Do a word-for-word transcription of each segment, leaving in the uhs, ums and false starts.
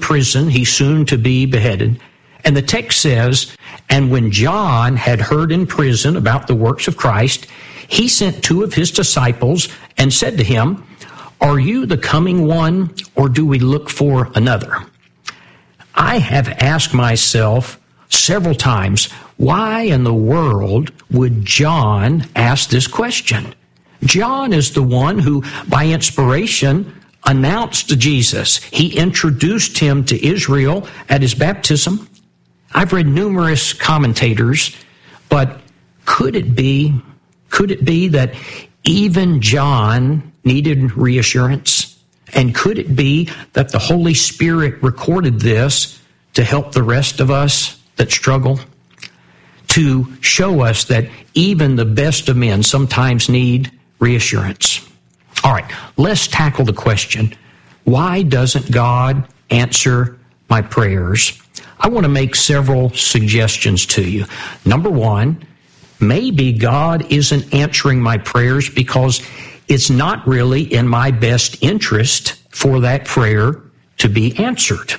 prison. He's soon to be beheaded. And the text says, and when John had heard in prison about the works of Christ, he sent two of his disciples and said to him, are you the coming one, or do we look for another? I have asked myself several times, why in the world would John ask this question? John is the one who, by inspiration, announced Jesus. He introduced him to Israel at his baptism. I've read numerous commentators, but could it be, could it be that even John needed reassurance? And could it be that the Holy Spirit recorded this to help the rest of us that struggle? To show us that even the best of men sometimes need reassurance. All right, let's tackle the question, why doesn't God answer my prayers? I want to make several suggestions to you. Number one, maybe God isn't answering my prayers because it's not really in my best interest for that prayer to be answered.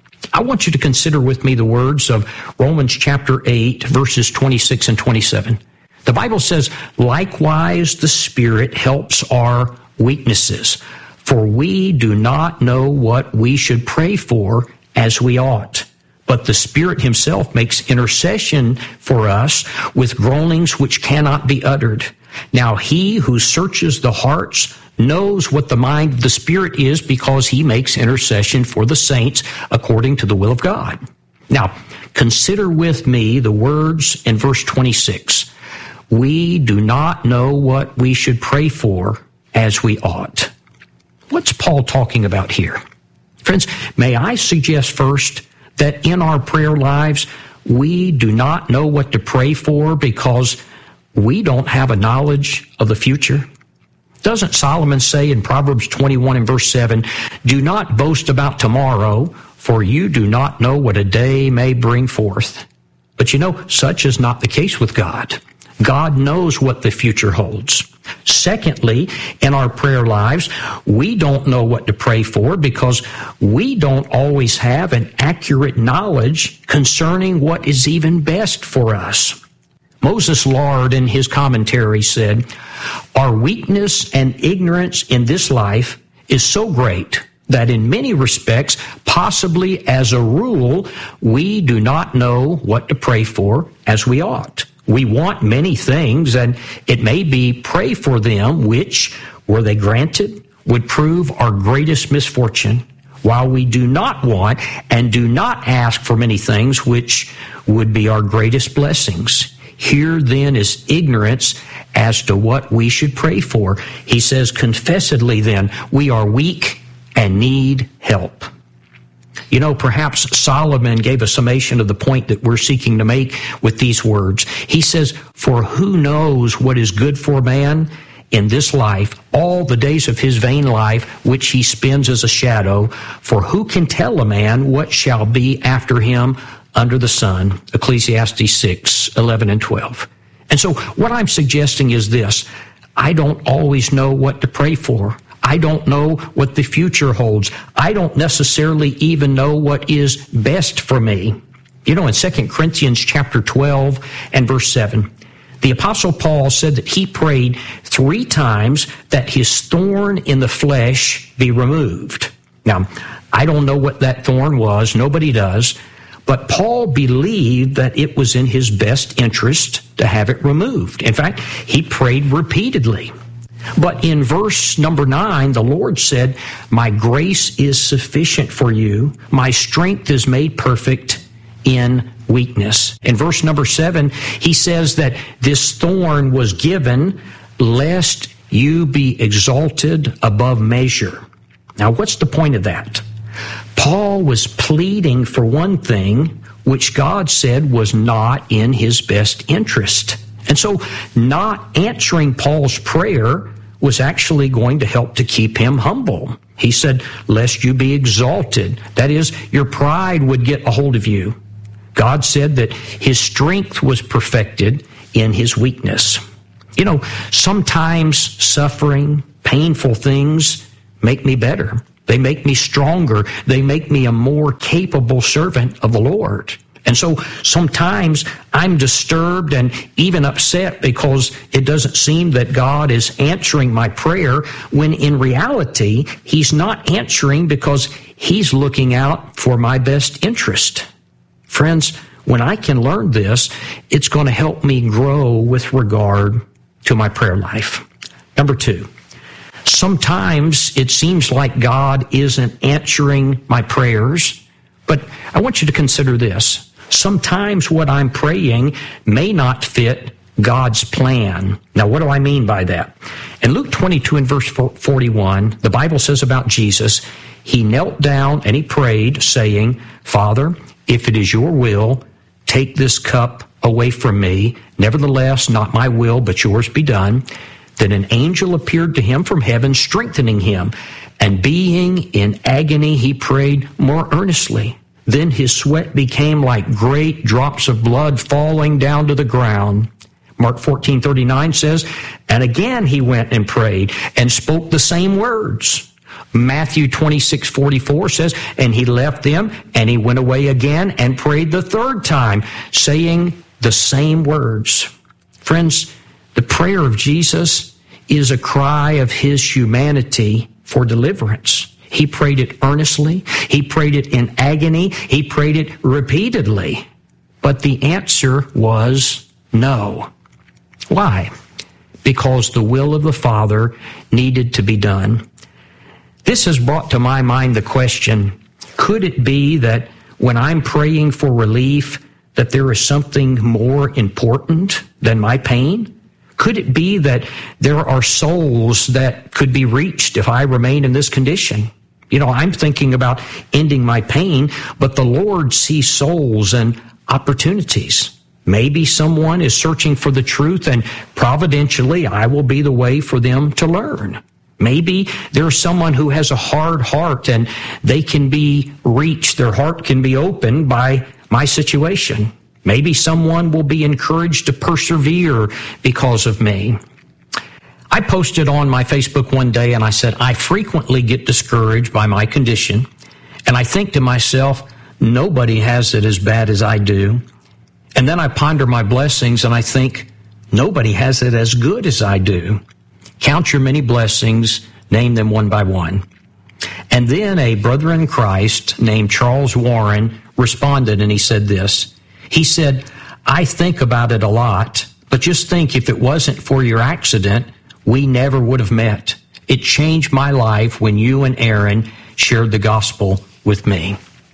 I want you to consider with me the words of Romans chapter eight, verses twenty-six and twenty-seven. The Bible says, likewise the Spirit helps our weaknesses, for we do not know what we should pray for as we ought. But the Spirit himself makes intercession for us with groanings which cannot be uttered. Now he who searches the hearts knows what the mind of the Spirit is, because he makes intercession for the saints according to the will of God. Now, consider with me the words in verse twenty-six. We do not know what we should pray for as we ought. What's Paul talking about here? Friends, may I suggest first that in our prayer lives, we do not know what to pray for because we don't have a knowledge of the future? Doesn't Solomon say in Proverbs twenty-one and verse seven, do not boast about tomorrow, for you do not know what a day may bring forth. But you know, such is not the case with God. God knows what the future holds. Secondly, in our prayer lives, we don't know what to pray for because we don't always have an accurate knowledge concerning what is even best for us. Moses Lard, in his commentary, said, our weakness and ignorance in this life is so great that in many respects, possibly as a rule, we do not know what to pray for as we ought. We want many things, and it may be pray for them, which, were they granted, would prove our greatest misfortune, while we do not want and do not ask for many things, which would be our greatest blessings. Here then is ignorance as to what we should pray for. He says, confessedly then, we are weak and need help. You know, perhaps Solomon gave a summation of the point that we're seeking to make with these words. He says, for who knows what is good for man in this life, all the days of his vain life, which he spends as a shadow? For who can tell a man what shall be after him under the sun? Ecclesiastes six, eleven and twelve. And so what I'm suggesting is this. I don't always know what to pray for. I don't know what the future holds. I don't necessarily even know what is best for me. You know, in Second Corinthians chapter twelve and verse seven, the Apostle Paul said that he prayed three times that his thorn in the flesh be removed. Now, I don't know what that thorn was. Nobody does. But Paul believed that it was in his best interest to have it removed. In fact, he prayed repeatedly. But in verse number nine, the Lord said, my grace is sufficient for you. My strength is made perfect in weakness. In verse number seven, he says that this thorn was given lest you be exalted above measure. Now, what's the point of that? Paul was pleading for one thing which God said was not in his best interest. And so not answering Paul's prayer was actually going to help to keep him humble. He said, lest you be exalted. That is, your pride would get a hold of you. God said that his strength was perfected in his weakness. You know, sometimes suffering, painful things make me better. They make me stronger. They make me a more capable servant of the Lord. And so sometimes I'm disturbed and even upset because it doesn't seem that God is answering my prayer, when in reality, He's not answering because He's looking out for my best interest. Friends, when I can learn this, it's going to help me grow with regard to my prayer life. Number two, sometimes it seems like God isn't answering my prayers, but I want you to consider this. Sometimes what I'm praying may not fit God's plan. Now, what do I mean by that? In Luke twenty-two and verse forty-one, the Bible says about Jesus, He knelt down and He prayed, saying, Father, if it is your will, take this cup away from me. Nevertheless, not my will, but yours be done. Then an angel appeared to him from heaven, strengthening him. And being in agony, he prayed more earnestly. Then his sweat became like great drops of blood falling down to the ground. Mark fourteen thirty-nine says, and again he went and prayed and spoke the same words. Matthew twenty-six forty-four says, and he left them and he went away again and prayed the third time, saying the same words. Friends, the prayer of Jesus is a cry of His humanity for deliverance. He prayed it earnestly. He prayed it in agony. He prayed it repeatedly. But the answer was no. Why? Because the will of the Father needed to be done. This has brought to my mind the question, could it be that when I'm praying for relief, that there is something more important than my pain? Could it be that there are souls that could be reached if I remain in this condition? You know, I'm thinking about ending my pain, but the Lord sees souls and opportunities. Maybe someone is searching for the truth, and providentially, I will be the way for them to learn. Maybe there's someone who has a hard heart, and they can be reached, their heart can be opened by my situation. Maybe someone will be encouraged to persevere because of me. I posted on my Facebook one day and I said, I frequently get discouraged by my condition, and I think to myself, nobody has it as bad as I do. And then I ponder my blessings and I think, nobody has it as good as I do. Count your many blessings, name them one by one. And then a brother in Christ named Charles Warren responded, and he said this. He said, I think about it a lot, but just think, if it wasn't for your accident, we never would have met. It changed my life when you and Aaron shared the gospel with me.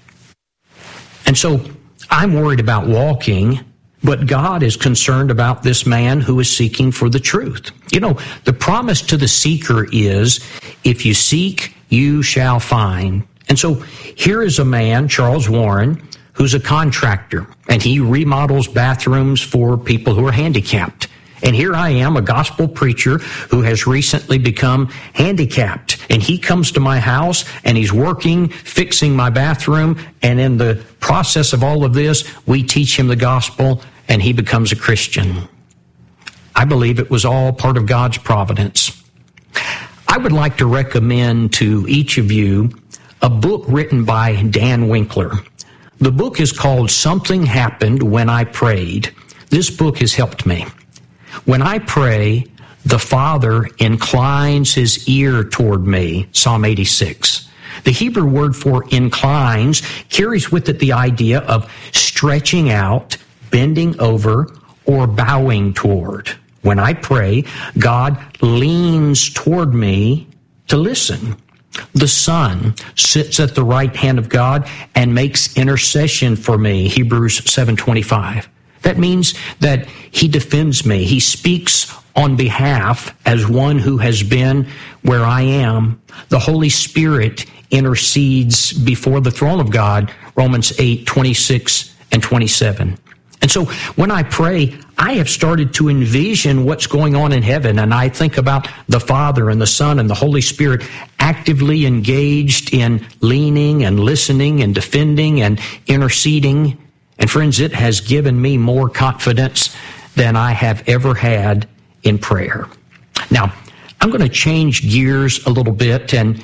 And so I'm worried about walking, but God is concerned about this man who is seeking for the truth. You know, the promise to the seeker is, if you seek, you shall find. And so here is a man, Charles Warren, who's a contractor, and he remodels bathrooms for people who are handicapped. And here I am, a gospel preacher who has recently become handicapped. And he comes to my house and he's working, fixing my bathroom. And in the process of all of this, we teach him the gospel and he becomes a Christian. I believe it was all part of God's providence. I would like to recommend to each of you a book written by Dan Winkler. The book is called Something Happened When I Prayed. This book has helped me. When I pray, the Father inclines His ear toward me, Psalm eighty-six. The Hebrew word for inclines carries with it the idea of stretching out, bending over, or bowing toward. When I pray, God leans toward me to listen. The Son sits at the right hand of God and makes intercession for me, Hebrews seven twenty-five. That means that He defends me. He speaks on behalf as one who has been where I am. The Holy Spirit intercedes before the throne of God, Romans eight twenty-six and twenty-seven. And so when I pray, I have started to envision what's going on in heaven, and I think about the Father and the Son and the Holy Spirit actively engaged in leaning and listening and defending and interceding. And friends, it has given me more confidence than I have ever had in prayer. Now, I'm going to change gears a little bit and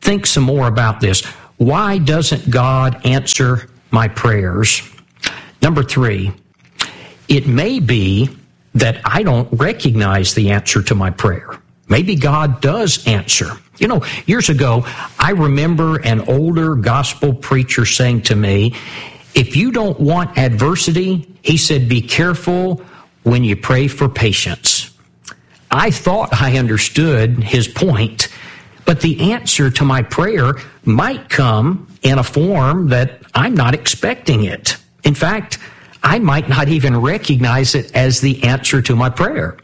think some more about this. Why doesn't God answer my prayers? Number three, it may be that I don't recognize the answer to my prayer. Maybe God does answer. You know, years ago, I remember an older gospel preacher saying to me, if you don't want adversity, he said, be careful when you pray for patience. I thought I understood his point, but the answer to my prayer might come in a form that I'm not expecting it. In fact, I might not even recognize it as the answer to my prayer.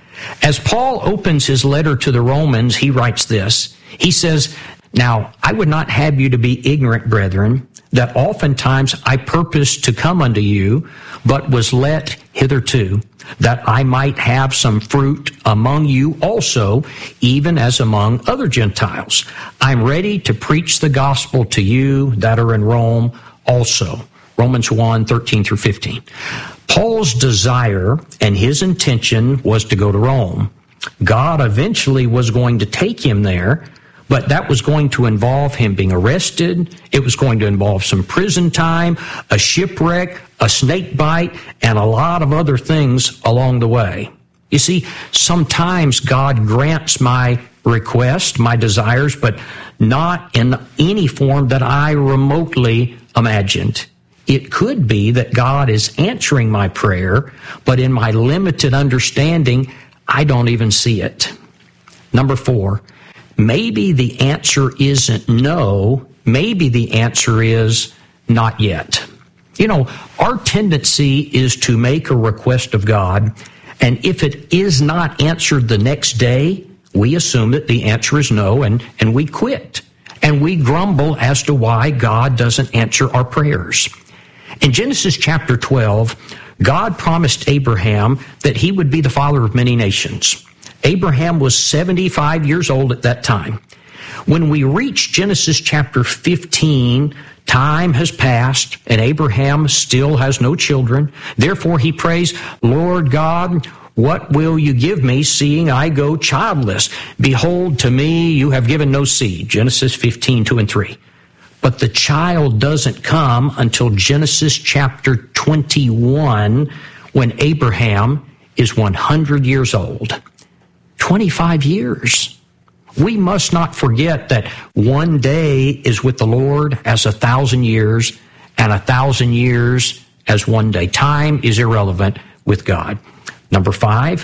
As Paul opens his letter to the Romans, he writes this. He says, now, I would not have you to be ignorant, brethren, that oftentimes I purposed to come unto you, but was let hitherto, that I might have some fruit among you also, even as among other Gentiles. I'm ready to preach the gospel to you that are in Rome also. Romans one, thirteen through fifteen. Paul's desire and his intention was to go to Rome. God eventually was going to take him there, but that was going to involve him being arrested. It was going to involve some prison time, a shipwreck, a snake bite, and a lot of other things along the way. You see, sometimes God grants my request, my desires, but not in any form that I remotely imagined. It could be that God is answering my prayer, but in my limited understanding, I don't even see it. Number four, maybe the answer isn't no, maybe the answer is not yet. You know, our tendency is to make a request of God, and if it is not answered the next day, we assume that the answer is no, and, and we quit. And we grumble as to why God doesn't answer our prayers. In Genesis chapter twelve, God promised Abraham that he would be the father of many nations. Abraham was seventy-five years old at that time. When we reach Genesis chapter fifteen, time has passed and Abraham still has no children. Therefore he prays, Lord God, what will you give me, seeing I go childless? Behold, to me you have given no seed. Genesis fifteen, two and three. But the child doesn't come until Genesis chapter twenty-one, when Abraham is one hundred years old. twenty-five years. We must not forget that one day is with the Lord as a thousand years, and a thousand years as one day. Time is irrelevant with God. Number five,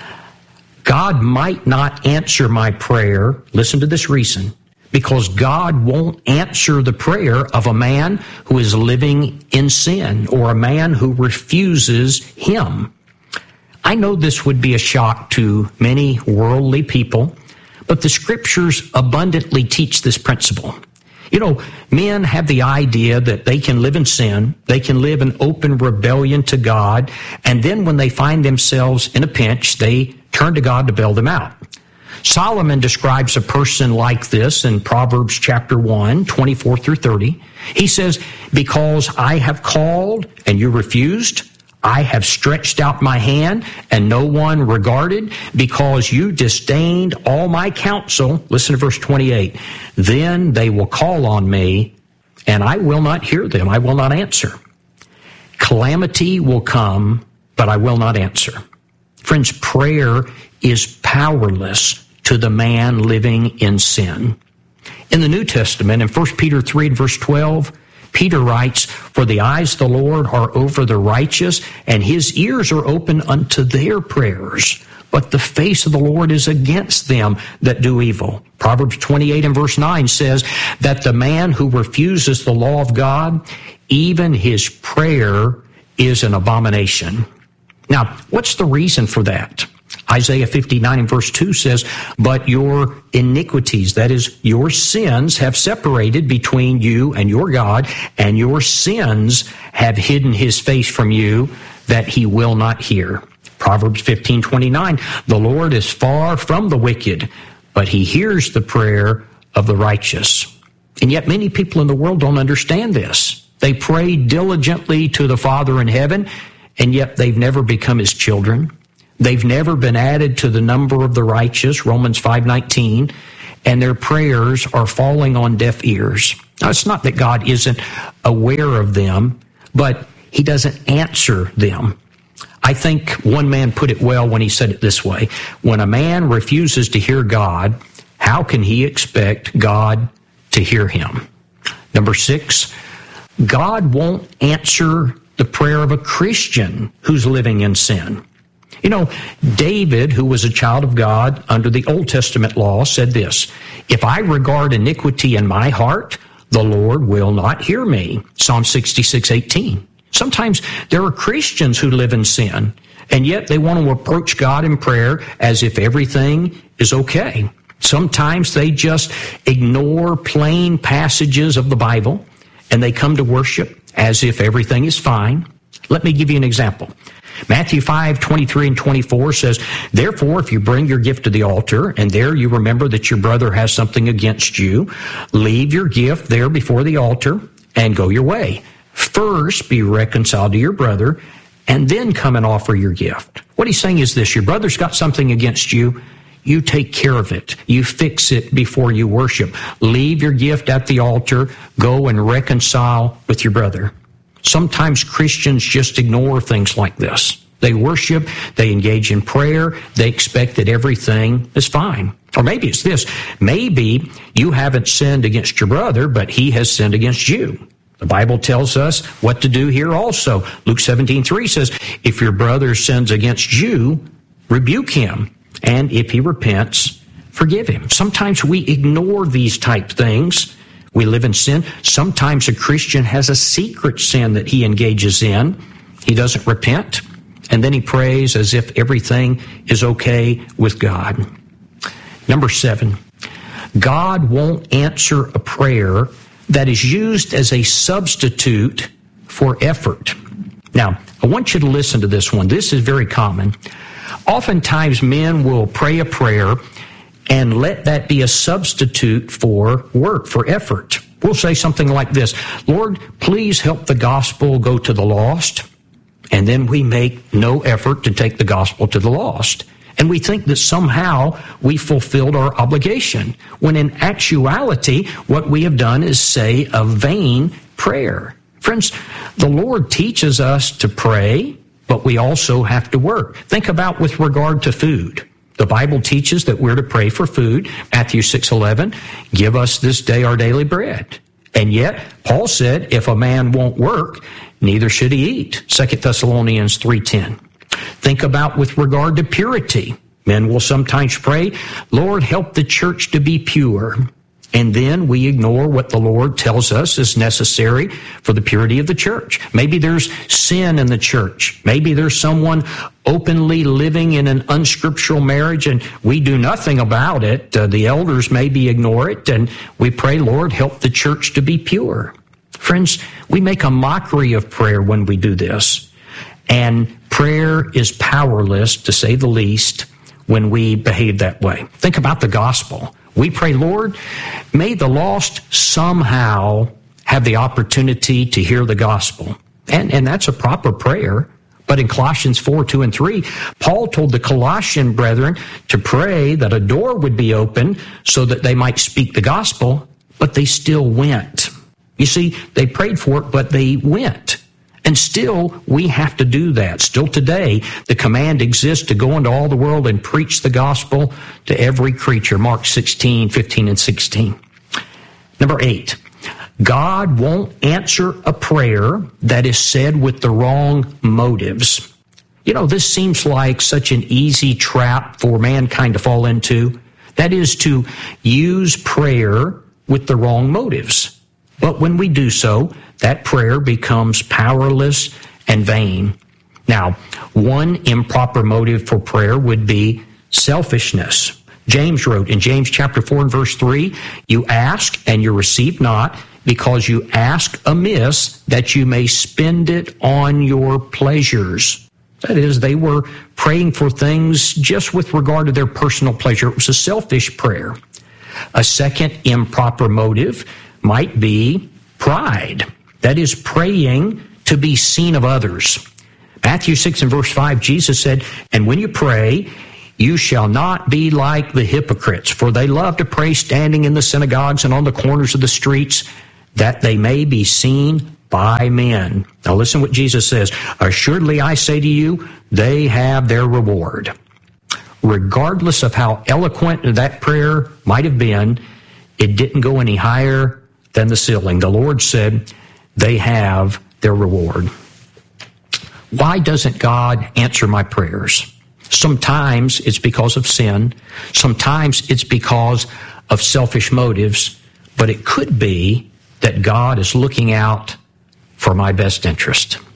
God might not answer my prayer. Listen to this reason. Because God won't answer the prayer of a man who is living in sin or a man who refuses Him. I know this would be a shock to many worldly people, but the Scriptures abundantly teach this principle. You know, men have the idea that they can live in sin, they can live in open rebellion to God, and then when they find themselves in a pinch, they turn to God to bail them out. Solomon describes a person like this in Proverbs chapter one, twenty-four through thirty. He says, because I have called and you refused, I have stretched out my hand and no one regarded, because you disdained all my counsel. Listen to verse twenty-eight. Then they will call on me and I will not hear them. I will not answer. Calamity will come, but I will not answer. Friends, prayer is powerless to the man living in sin. In the New Testament, in First Peter three and verse twelve, Peter writes, for the eyes of the Lord are over the righteous, and his ears are open unto their prayers. But the face of the Lord is against them that do evil. Proverbs twenty-eight and verse nine says that the man who refuses the law of God, even his prayer is an abomination. Now, what's the reason for that? Isaiah fifty-nine and verse two says, but your iniquities, that is, your sins, have separated between you and your God, and your sins have hidden his face from you, that he will not hear. Proverbs fifteen twenty-nine, the Lord is far from the wicked, but he hears the prayer of the righteous. And yet many people in the world don't understand this. They pray diligently to the Father in heaven, and yet they've never become his children. They've never been added to the number of the righteous, Romans five nineteen, and their prayers are falling on deaf ears. Now, it's not that God isn't aware of them, but he doesn't answer them. I think one man put it well when he said it this way: when a man refuses to hear God, how can he expect God to hear him? Number six, God won't answer the prayer of a Christian who's living in sin. You know, David, who was a child of God under the Old Testament law, said this: if I regard iniquity in my heart, the Lord will not hear me. Psalm sixty-six eighteen. Sometimes there are Christians who live in sin, and yet they want to approach God in prayer as if everything is okay. Sometimes they just ignore plain passages of the Bible, and they come to worship as if everything is fine. Let me give you an example. Matthew five twenty-three and twenty-four says, therefore, if you bring your gift to the altar, and there you remember that your brother has something against you, leave your gift there before the altar and go your way. First be reconciled to your brother, and then come and offer your gift. What he's saying is this: your brother's got something against you. You take care of it. You fix it before you worship. Leave your gift at the altar. Go and reconcile with your brother. Sometimes Christians just ignore things like this. They worship, they engage in prayer, they expect that everything is fine. Or maybe it's this: maybe you haven't sinned against your brother, but he has sinned against you. The Bible tells us what to do here also. Luke seventeen three says, if your brother sins against you, rebuke him. And if he repents, forgive him. Sometimes we ignore these type things. We live in sin. Sometimes a Christian has a secret sin that he engages in. He doesn't repent, and then he prays as if everything is okay with God. Number seven, God won't answer a prayer that is used as a substitute for effort. Now, I want you to listen to this one. This is very common. Oftentimes, men will pray a prayer and let that be a substitute for work, for effort. We'll say something like this: Lord, please help the gospel go to the lost. And then we make no effort to take the gospel to the lost. And we think that somehow we fulfilled our obligation, when in actuality, what we have done is say a vain prayer. Friends, the Lord teaches us to pray, but we also have to work. Think about with regard to food. The Bible teaches that we're to pray for food. Matthew six eleven, give us this day our daily bread. And yet, Paul said, if a man won't work, neither should he eat. Second Thessalonians three ten. Think about with regard to purity. Men will sometimes pray, Lord, help the church to be pure. And then we ignore what the Lord tells us is necessary for the purity of the church. Maybe there's sin in the church. Maybe there's someone openly living in an unscriptural marriage, and we do nothing about it. Uh, the elders maybe ignore it, and we pray, Lord, help the church to be pure. Friends, we make a mockery of prayer when we do this. And prayer is powerless, to say the least, when we behave that way. Think about the gospel. We pray, Lord, may the lost somehow have the opportunity to hear the gospel. And, and that's a proper prayer. But in Colossians four, two and three, Paul told the Colossian brethren to pray that a door would be opened so that they might speak the gospel, but they still went. You see, they prayed for it, but they went. And still, we have to do that. Still today, the command exists to go into all the world and preach the gospel to every creature. Mark sixteen, fifteen, and sixteen. Number eight, God won't answer a prayer that is said with the wrong motives. You know, this seems like such an easy trap for mankind to fall into. That is to use prayer with the wrong motives. But when we do so, that prayer becomes powerless and vain. Now, one improper motive for prayer would be selfishness. James wrote in James chapter four and verse three, you ask and you receive not, because you ask amiss, that you may spend it on your pleasures. That is, they were praying for things just with regard to their personal pleasure. It was a selfish prayer. A second improper motive might be pride. That is, praying to be seen of others. Matthew six and verse five, Jesus said, and when you pray, You shall not be like the hypocrites, for they love to pray standing in the synagogues and on the corners of the streets, that they may be seen by men. Now listen what Jesus says. Assuredly I say to you, they have their reward. Regardless of how eloquent that prayer might have been, it didn't go any higher than the ceiling. The Lord said, they have their reward. Why doesn't God answer my prayers? Sometimes it's because of sin. Sometimes it's because of selfish motives. But it could be that God is looking out for my best interest.